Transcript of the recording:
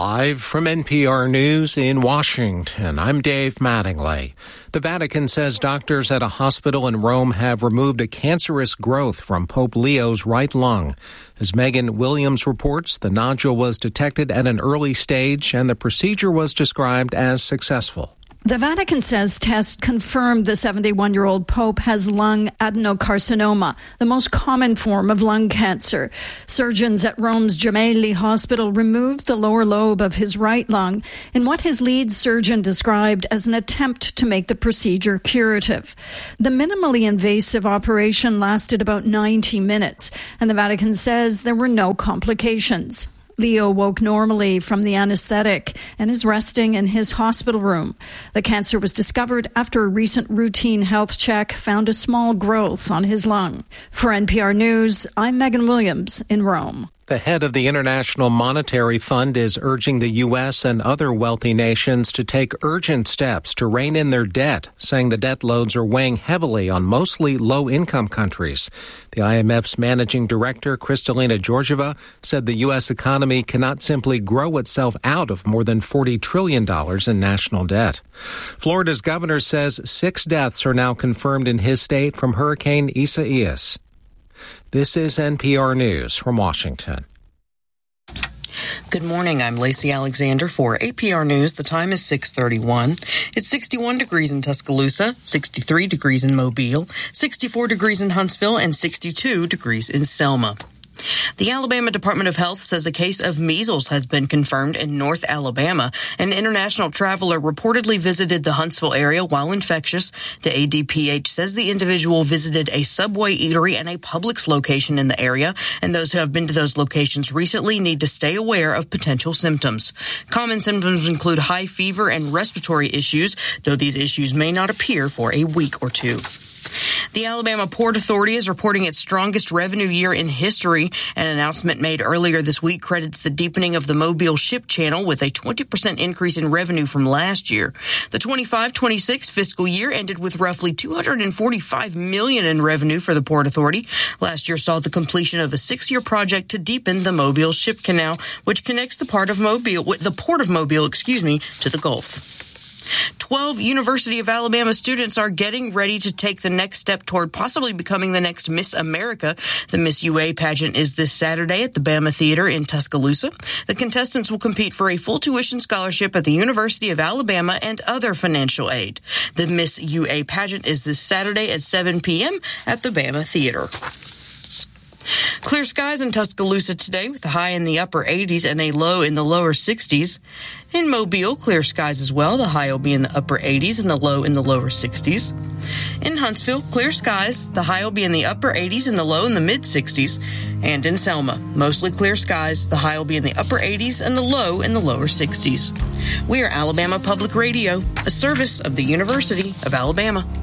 Live from NPR News in Washington, I'm Dave Mattingly. The Vatican says doctors at a hospital in Rome have removed a cancerous growth from Pope Leo's right lung. As Megan Williams reports, the nodule was detected at an early stage and the procedure was described as successful. The Vatican says tests confirmed the 71-year-old Pope has lung adenocarcinoma, the most common form of lung cancer. Surgeons at Rome's Gemelli Hospital removed the lower lobe of his right lung in what his lead surgeon described as an attempt to make the procedure curative. The minimally invasive operation lasted about 90 minutes, and the Vatican says there were no complications. Leo woke normally from the anesthetic and is resting in his hospital room. The cancer was discovered after a recent routine health check found a small growth on his lung. For NPR News, I'm Megan Williams in Rome. The head of the International Monetary Fund is urging the U.S. and other wealthy nations to take urgent steps to rein in their debt, saying the debt loads are weighing heavily on mostly low-income countries. The IMF's managing director, Kristalina Georgieva, said the U.S. economy cannot simply grow itself out of more than $40 trillion in national debt. Florida's governor says 6 deaths are now confirmed in his state from Hurricane Isaias. This is NPR News from Washington. Good morning. I'm Lacey Alexander for APR News. The time is 6:31. It's 61 degrees in Tuscaloosa, 63 degrees in Mobile, 64 degrees in Huntsville, and 62 degrees in Selma. The Alabama Department of Health says a case of measles has been confirmed in North Alabama. An international traveler reportedly visited the Huntsville area while infectious. The ADPH says the individual visited a Subway eatery and a Publix location in the area, and those who have been to those locations recently need to stay aware of potential symptoms. Common symptoms include high fever and respiratory issues, though these issues may not appear for a week or two. The Alabama Port Authority is reporting its strongest revenue year in history. An announcement made earlier this week credits the deepening of the Mobile Ship Channel with a 20% increase in revenue from last year. The 25-26 fiscal year ended with roughly $245 million in revenue for the Port Authority. Last year saw the completion of a 6-year project to deepen the Mobile Ship Canal, which connects the Port of Mobile, to the Gulf. 12 University of Alabama students are getting ready to take the next step toward possibly becoming the next Miss America. The Miss UA pageant is this Saturday at the Bama Theater in Tuscaloosa. The contestants will compete for a full tuition scholarship at the University of Alabama and other financial aid. The Miss UA pageant is this Saturday at 7 p.m. at the Bama Theater. Clear skies in Tuscaloosa today with a high in the upper 80s and a low in the lower 60s. In Mobile, clear skies as well. The high will be in the upper 80s and the low in the lower 60s. In Huntsville, clear skies. The high will be in the upper 80s and the low in the mid 60s. And in Selma, mostly clear skies. The high will be in the upper 80s and the low in the lower 60s. We are Alabama Public Radio, a service of the University of Alabama.